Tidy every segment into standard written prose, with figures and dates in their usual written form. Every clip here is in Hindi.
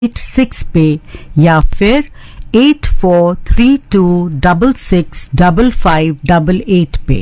86 पे या फिर 8432665588 पे।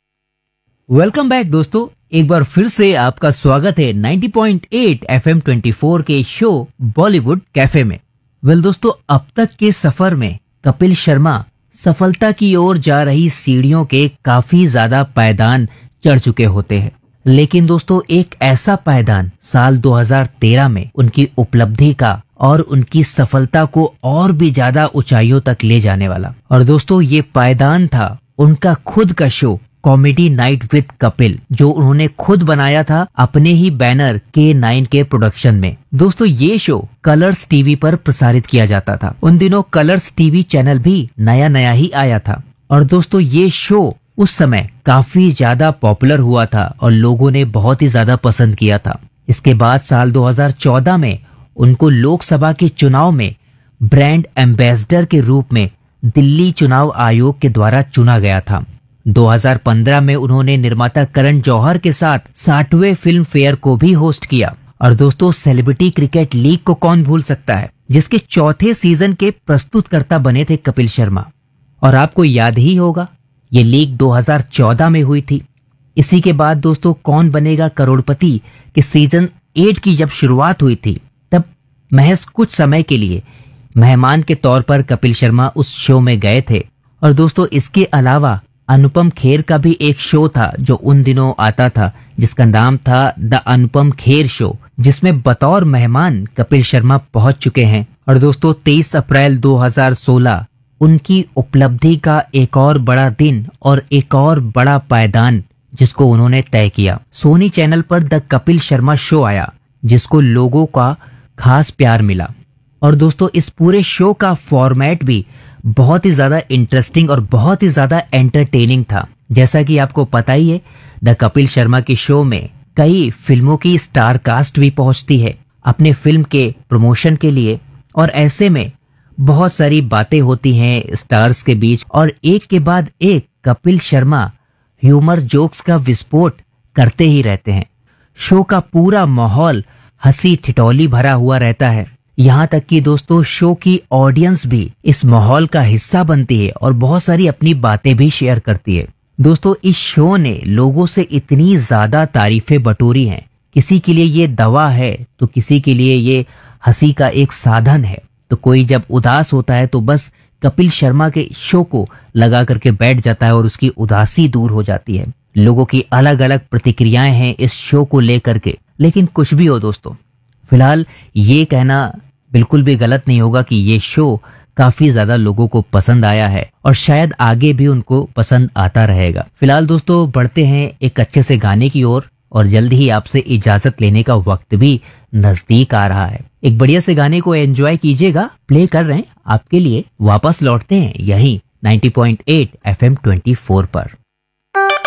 वेलकम बैक दोस्तों, एक बार फिर से आपका स्वागत है 90.8 FM 24 के शो बॉलीवुड कैफे में। दोस्तों, अब तक के सफर में कपिल शर्मा सफलता की ओर जा रही सीढ़ियों के काफी ज्यादा पायदान चढ़ चुके होते हैं, लेकिन दोस्तों एक ऐसा पायदान साल 2013 में उनकी उपलब्धि का और उनकी सफलता को और भी ज्यादा ऊंचाइयों तक ले जाने वाला। और दोस्तों ये पायदान था उनका खुद का show comedy night with Kapil, जो उन्होंने खुद बनाया था अपने ही बैनर K9 के प्रोडक्शन में। दोस्तों ये शो कलर्स टीवी पर प्रसारित किया जाता था। उन दिनों कलर्स टीवी चैनल भी नया नया ही आया था और दोस्तों ये शो उस समय काफी ज्यादा पॉपुलर हुआ था और लोगों ने बहुत ही ज्यादा पसंद किया था। इसके बाद साल 2014 में उनको लोकसभा के चुनाव में ब्रांड एम्बेसडर के रूप में दिल्ली चुनाव आयोग के द्वारा चुना गया था। 2015 में उन्होंने निर्माता करण जौहर के साथ 60वें फिल्म फेयर को भी होस्ट किया। और दोस्तों सेलिब्रिटी क्रिकेट लीग को कौन भूल सकता है, जिसके चौथे सीजन के प्रस्तुतकर्ता बने थे कपिल शर्मा। और आपको याद ही होगा ये लीग 2014 में हुई थी। इसी के बाद दोस्तों कौन बनेगा करोड़पति के सीजन 8 की जब शुरुआत हुई थी, तब महज कुछ समय के लिए मेहमान के तौर पर कपिल शर्मा उस शो में गए थे। और दोस्तों इसके अलावा अनुपम खेर का भी एक शो था जो उन दिनों आता था, जिसका नाम था द अनुपम खेर शो, जिसमें बतौर मेहमान कपिल शर्मा पहुंच चुके हैं। और दोस्तों 23 अप्रैल 2016 उनकी उपलब्धि का एक और बड़ा दिन और एक और बड़ा पायदान जिसको उन्होंने तय किया। सोनी चैनल पर द कपिल शर्मा शो आया, जिसको लोगों का खास प्यार मिला। और दोस्तों इस पूरे शो का फॉर्मेट भी बहुत ही ज्यादा इंटरेस्टिंग और बहुत ही ज्यादा एंटरटेनिंग था। जैसा कि आपको पता ही है, द कपिल शर्मा के शो में कई फिल्मों की स्टार कास्ट भी पहुंचती है अपने फिल्म के प्रमोशन के लिए, और ऐसे में बहुत सारी बातें होती हैं स्टार्स के बीच और एक के बाद एक कपिल शर्मा ह्यूमर जोक्स का विस्फोट करते ही रहते हैं। शो का पूरा माहौल हंसी ठिठोली भरा हुआ रहता है, यहाँ तक कि दोस्तों शो की ऑडियंस भी इस माहौल का हिस्सा बनती है और बहुत सारी अपनी बातें भी शेयर करती है। दोस्तों इस शो ने लोगों से इतनी ज्यादा तारीफें बटोरी हैं, किसी के लिए ये दवा है तो किसी के लिए ये हंसी का एक साधन है। तो कोई जब उदास होता है तो बस कपिल शर्मा के शो को लगा करके बैठ जाता है और उसकी उदासी दूर हो जाती है। लोगों की अलग अलग प्रतिक्रियाएं हैं इस शो को लेकर के, लेकिन कुछ भी हो दोस्तों, फिलहाल ये कहना बिल्कुल भी गलत नहीं होगा कि ये शो काफी ज्यादा लोगों को पसंद आया है और शायद आगे भी उनको पसंद आता रहेगा। फिलहाल दोस्तों बढ़ते हैं एक अच्छे से गाने की ओर और जल्द ही आपसे इजाजत लेने का वक्त भी नजदीक आ रहा है। एक बढ़िया से गाने को एंजॉय कीजिएगा, प्ले कर रहे हैं आपके लिए। वापस लौटते हैं यही 90.8 FM 24 पर।